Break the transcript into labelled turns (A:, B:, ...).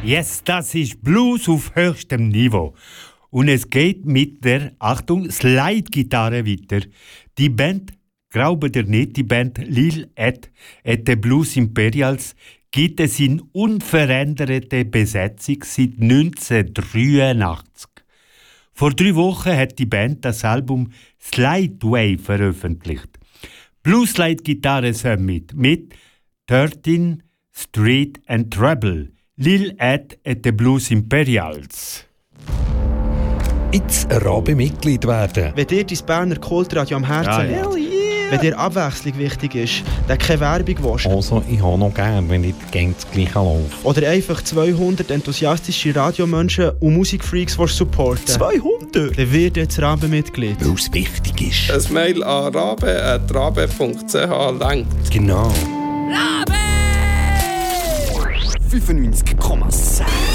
A: Yes, das ist Blues auf höchstem Niveau. Und es geht mit der, Achtung, Slide-Gitarre weiter. Die Band, glaubt ihr nicht, die Band Lil Ed the Blues Imperials gibt es in unveränderter Besetzung seit 1983. Vor 3 Wochen hat die Band das Album Slideway veröffentlicht. Blues Slide-Gitarre Summit mit 13 Street and Treble. Lil Ed the Blues Imperials.
B: Jetzt Rabe-Mitglied werden.
C: Wenn dir dein Berner Kultradio am Herzen liegt, wenn dir Abwechslung wichtig ist, dann keine Werbung willst.
B: Also, ich habe noch gern, wenn nicht ganz das Gleiche läuft.
C: Oder einfach 200 enthusiastische Radiomenschen und Musikfreaks supporten.
B: 200?
C: Dann wird jetzt Rabe-Mitglied.
B: Weil es wichtig ist.
D: Ein Mail an rabe@rabe.ch langt.
B: Genau.
E: Rabe! 95,6